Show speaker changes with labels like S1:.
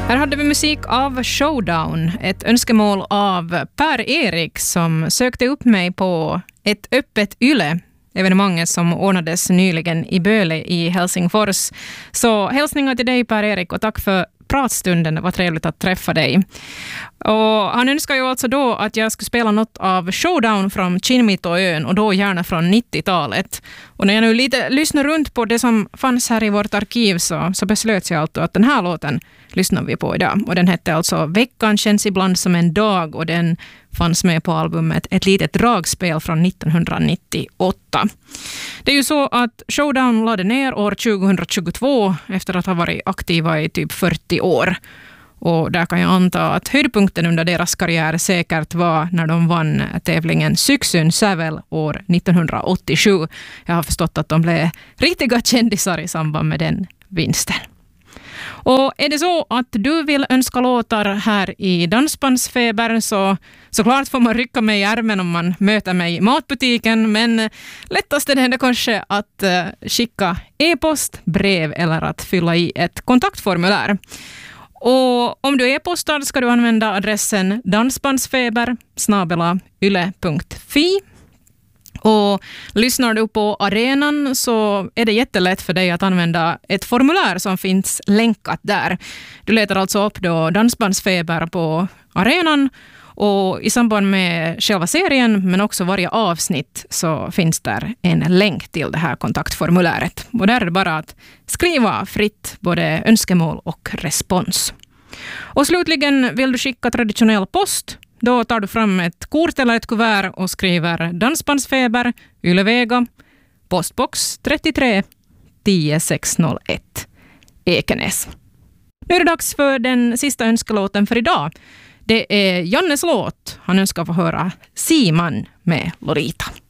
S1: Här hade vi musik av Showdown, ett önskemål av Per-Erik som sökte upp mig på ett öppet YLE evenemanget som ordnades nyligen i Böle i Helsingfors. Så hälsningar till dig Per-Erik och tack för pratstunden, det var trevligt att träffa dig. Och han önskar ju alltså då att jag skulle spela något av Showdown från Kinmitoön och då gärna från 90-talet. Och när jag nu lite lyssnar runt på det som fanns här i vårt arkiv så beslöt jag alltså att den här låten lyssnar vi på idag. Och den hette alltså Veckan känns ibland som en dag och den fanns med på albumet Ett litet dragspel från 1998. Det är ju så att Showdown lade ner år 2022 efter att ha varit aktiva i typ 40 år. Och där kan jag anta att höjdpunkten under deras karriär säkert var när de vann tävlingen Syksyn Sävel år 1987. Jag har förstått att de blev riktiga kändisar i samband med den vinsten. Och är det så att du vill önska låtar här i Dansbandsfeber så klart får man rycka mig i ärmen om man möter mig i matbutiken, men lättast är det kanske att skicka e-post, brev eller att fylla i ett kontaktformulär. Och om du e-postar ska du använda adressen dansbandsfeber@yle.fi. Och lyssnar du på arenan så är det jättelätt för dig att använda ett formulär som finns länkat där. Du letar alltså upp då Dansbandsfeber på arenan och i samband med själva serien men också varje avsnitt så finns där en länk till det här kontaktformuläret. Och där är det bara att skriva fritt både önskemål och respons. Och slutligen vill du skicka traditionell post. Då tar du fram ett kort eller ett kuvert och skriver Dansbandsfeber, Ylevega, postbox 33 10601, Ekenäs. Nu är det dags för den sista önskelåten för idag. Det är Jannes låt. Han önskar få höra Siman med Lorita.